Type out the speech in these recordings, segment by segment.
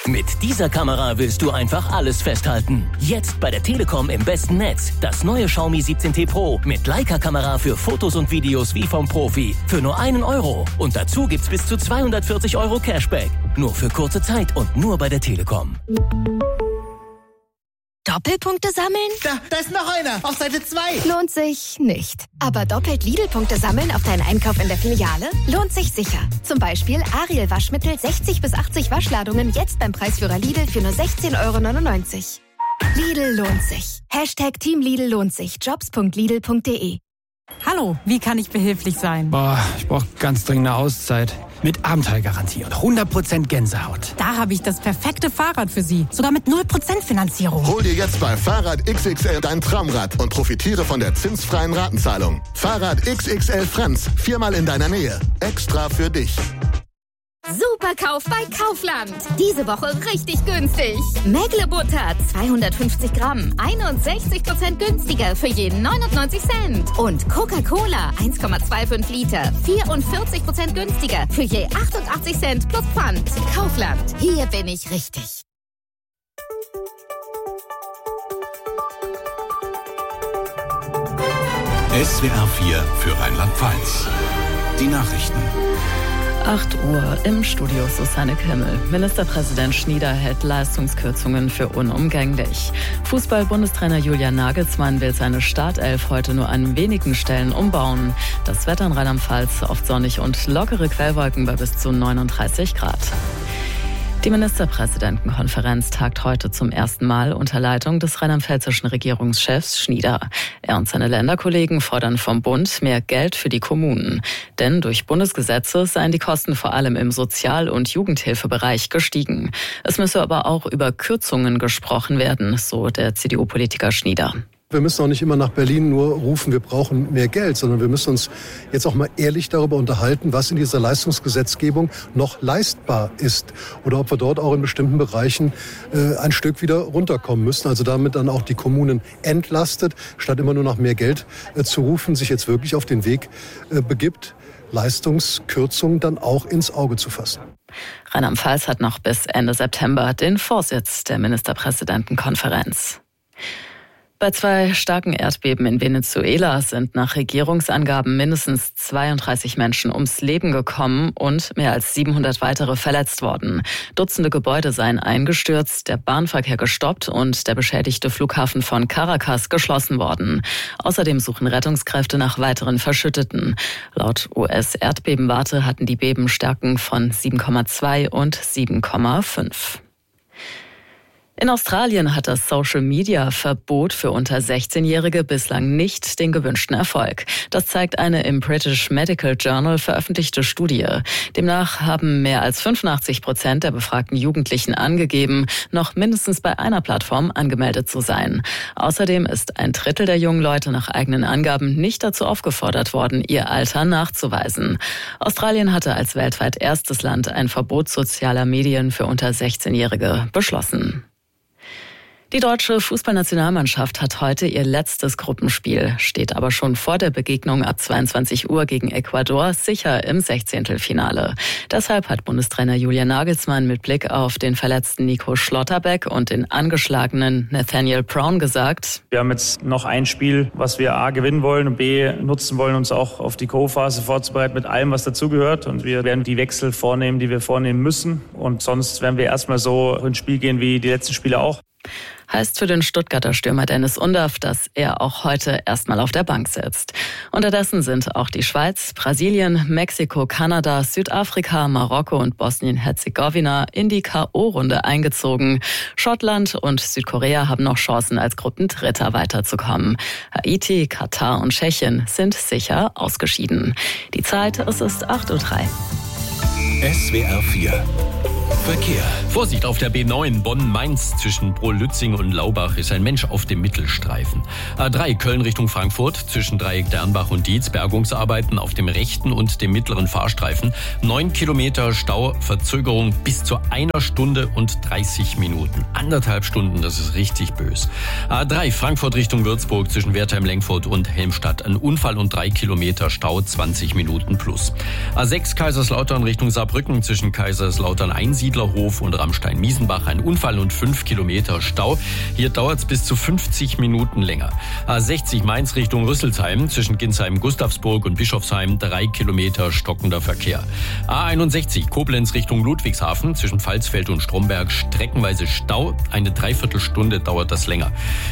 Mit dieser Kamera willst du einfach alles festhalten. Jetzt bei der Telekom im besten Netz. Das neue Xiaomi 17T Pro mit Leica-Kamera für Fotos und Videos wie vom Profi. Für nur €1. Und dazu gibt's bis zu 240 € Cashback. Nur für kurze Zeit und nur bei der Telekom. Doppelpunkte sammeln? Da ist noch einer. Auf Seite 2. Lohnt sich nicht. Aber doppelt Lidl-Punkte sammeln auf deinen Einkauf in der Filiale? Lohnt sich sicher. Zum Beispiel Ariel Waschmittel 60 bis 80 Waschladungen jetzt beim Preisführer Lidl für nur 16,99 €. Lidl lohnt sich. Hashtag Team Lidl lohnt sich. Jobs.lidl.de. Hallo, wie kann ich behilflich sein? Ich brauche ganz dringend eine Auszeit. Mit Abenteuergarantie und 100% Gänsehaut. Da habe ich das perfekte Fahrrad für Sie. Sogar mit 0% Finanzierung. Hol dir jetzt bei Fahrrad XXL dein Traumrad und profitiere von der zinsfreien Ratenzahlung. Fahrrad XXL Franz, 4-mal in deiner Nähe. Extra für dich. Superkauf bei Kaufland. Diese Woche richtig günstig. Mägle-Butter 250 Gramm, 61% günstiger für jeden 99 Cent. Und Coca-Cola 1,25 Liter, 44% günstiger für je 88 Cent plus Pfand. Kaufland, hier bin ich richtig. SWR 4 für Rheinland-Pfalz. Die Nachrichten. 8 Uhr im Studio Susanne Kimmel. Ministerpräsident Schnieder hält Leistungskürzungen für unumgänglich. Fußball-Bundestrainer Julian Nagelsmann will seine Startelf heute nur an wenigen Stellen umbauen. Das Wetter in Rheinland-Pfalz oft sonnig und lockere Quellwolken bei bis zu 39 Grad. Die Ministerpräsidentenkonferenz tagt heute zum ersten Mal unter Leitung des rheinland-pfälzischen Regierungschefs Schnieder. Er und seine Länderkollegen fordern vom Bund mehr Geld für die Kommunen. Denn durch Bundesgesetze seien die Kosten vor allem im Sozial- und Jugendhilfebereich gestiegen. Es müsse aber auch über Kürzungen gesprochen werden, so der CDU-Politiker Schnieder. Wir müssen auch nicht immer nach Berlin nur rufen, wir brauchen mehr Geld, sondern wir müssen uns jetzt auch mal ehrlich darüber unterhalten, was in dieser Leistungsgesetzgebung noch leistbar ist oder ob wir dort auch in bestimmten Bereichen ein Stück wieder runterkommen müssen. Also damit dann auch die Kommunen entlastet, statt immer nur nach mehr Geld zu rufen, sich jetzt wirklich auf den Weg begibt, Leistungskürzungen dann auch ins Auge zu fassen. Rheinland-Pfalz hat noch bis Ende September den Vorsitz der Ministerpräsidentenkonferenz. Bei 2 starken Erdbeben in Venezuela sind nach Regierungsangaben mindestens 32 Menschen ums Leben gekommen und mehr als 700 weitere verletzt worden. Dutzende Gebäude seien eingestürzt, der Bahnverkehr gestoppt und der beschädigte Flughafen von Caracas geschlossen worden. Außerdem suchen Rettungskräfte nach weiteren Verschütteten. Laut US-Erdbebenwarte hatten die Beben Stärken von 7,2 und 7,5. In Australien hat das Social-Media-Verbot für unter 16-Jährige bislang nicht den gewünschten Erfolg. Das zeigt eine im British Medical Journal veröffentlichte Studie. Demnach haben mehr als 85% der befragten Jugendlichen angegeben, noch mindestens bei einer Plattform angemeldet zu sein. Außerdem ist ein Drittel der jungen Leute nach eigenen Angaben nicht dazu aufgefordert worden, ihr Alter nachzuweisen. Australien hatte als weltweit erstes Land ein Verbot sozialer Medien für unter 16-Jährige beschlossen. Die deutsche Fußballnationalmannschaft hat heute ihr letztes Gruppenspiel, steht aber schon vor der Begegnung ab 22 Uhr gegen Ecuador sicher im 16. Deshalb hat Bundestrainer Julian Nagelsmann mit Blick auf den verletzten Nico Schlotterbeck und den angeschlagenen Nathaniel Brown gesagt: Wir haben jetzt noch ein Spiel, was wir A gewinnen wollen und B nutzen wollen, uns auch auf die Co-Phase vorzubereiten mit allem, was dazugehört. Und wir werden die Wechsel vornehmen, die wir vornehmen müssen. Und sonst werden wir erstmal so ins Spiel gehen wie die letzten Spiele auch. Heißt für den Stuttgarter Stürmer Dennis Undaff, dass er auch heute erstmal auf der Bank sitzt. Unterdessen sind auch die Schweiz, Brasilien, Mexiko, Kanada, Südafrika, Marokko und Bosnien-Herzegowina in die K.O.-Runde eingezogen. Schottland und Südkorea haben noch Chancen, als Gruppendritter weiterzukommen. Haiti, Katar und Tschechien sind sicher ausgeschieden. Die Zeit, es ist 8:03 Uhr. SWR 4 Verkehr. Vorsicht auf der B9 Bonn-Mainz zwischen Brohl-Lützing und Laubach ist ein Mensch auf dem Mittelstreifen. A3 Köln Richtung Frankfurt zwischen Dreieck Dernbach und Dietz Bergungsarbeiten auf dem rechten und dem mittleren Fahrstreifen. 9 Kilometer Stau, Verzögerung bis zu 1 Stunde und 30 Minuten. 1,5 Stunden, das ist richtig bös. A3 Frankfurt Richtung Würzburg zwischen Wertheim-Lenkfurt und Helmstadt. Ein Unfall und 3 Kilometer Stau, 20 Minuten plus. A6 Kaiserslautern Richtung Saarbrücken zwischen Kaiserslautern 1 Einsiedlerhof und Ramstein-Miesenbach ein Unfall und 5 Kilometer Stau. Hier dauert es bis zu 50 Minuten länger. A60 Mainz Richtung Rüsselsheim zwischen Ginsheim, Gustavsburg und Bischofsheim 3 Kilometer stockender Verkehr. A61 Koblenz Richtung Ludwigshafen zwischen Pfalzfeld und Stromberg streckenweise Stau. Eine Dreiviertelstunde dauert das länger.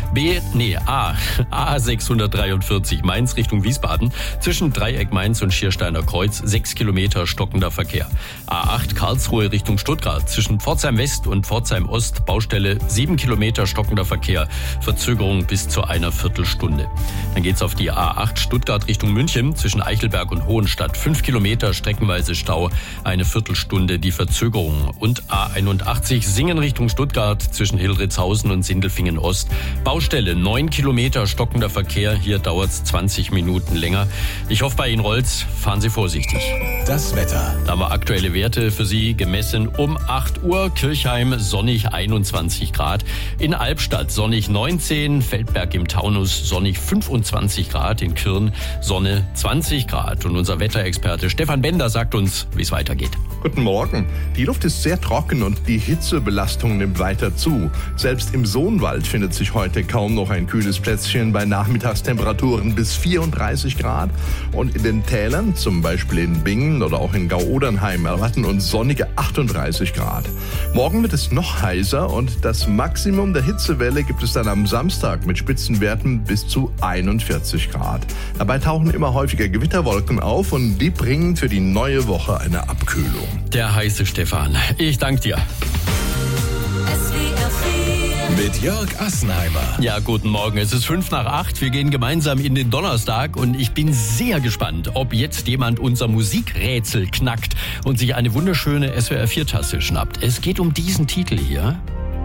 A643 Mainz Richtung Wiesbaden zwischen Dreieck Mainz und Schiersteiner Kreuz 6 Kilometer stockender Verkehr. A8 Karlsruhe Richtung Stuttgart zwischen Pforzheim West und Pforzheim Ost Baustelle 7 Kilometer stockender Verkehr. Verzögerung bis zu einer Viertelstunde. Dann geht's auf die A8 Stuttgart Richtung München zwischen Eichelberg und Hohenstadt 5 Kilometer streckenweise Stau. Eine Viertelstunde die Verzögerung. Und A81 Singen Richtung Stuttgart zwischen Hildritzhausen und Sindelfingen Ost. Baustelle 9 Kilometer stockender Verkehr. Hier dauert's 20 Minuten länger. Ich hoffe, bei Ihnen rollt's. Fahren Sie vorsichtig. Das Wetter. Da haben wir aktuelle Werte für Sie gemessen um 8 Uhr. Kirchheim sonnig 21 Grad. In Albstadt sonnig 19. Feldberg im Taunus sonnig 25 Grad. In Kirn Sonne 20 Grad. Und unser Wetterexperte Stefan Bender sagt uns, wie es weitergeht. Guten Morgen. Die Luft ist sehr trocken und die Hitzebelastung nimmt weiter zu. Selbst im Sohnwald findet sich heute kaum noch ein kühles Plätzchen bei Nachmittagstemperaturen bis 34 Grad. Und in den Tälern, zum Beispiel in Bingen oder auch in Gau-Odernheim, erwarten uns sonnige 38 Grad. Morgen wird es noch heißer und das Maximum der Hitzewelle gibt es dann am Samstag mit Spitzenwerten bis zu 41 Grad. Dabei tauchen immer häufiger Gewitterwolken auf und die bringen für die neue Woche eine Abkühlung. Der heiße Stefan. Ich danke dir. Mit Jörg Assenheimer. Ja, guten Morgen. Es ist 7:55. Wir gehen gemeinsam in den Donnerstag und ich bin sehr gespannt, ob jetzt jemand unser Musikrätsel knackt und sich eine wunderschöne SWR4-Tasse schnappt. Es geht um diesen Titel hier.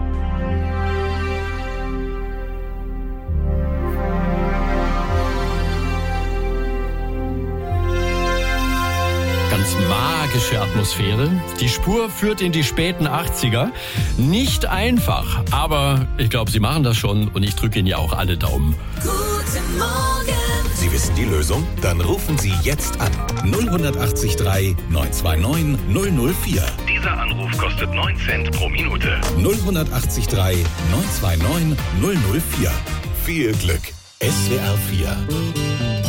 Ganz magische Atmosphäre. Die Spur führt in die späten 80er. Nicht einfach, aber ich glaube, Sie machen das schon und ich drücke Ihnen ja auch alle Daumen. Guten Morgen. Sie wissen die Lösung? Dann rufen Sie jetzt an. 0183 929 004. Dieser Anruf kostet 9 Cent pro Minute. 0183 929 004. Viel Glück. SWR 4.